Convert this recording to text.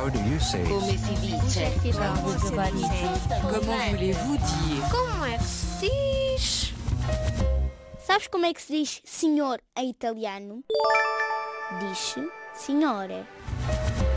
How do you say Come it? si dice? Comment voulez-vous dire? Como é que se diz? Sabes como é que se diz senhor em italiano? Diz-se signore.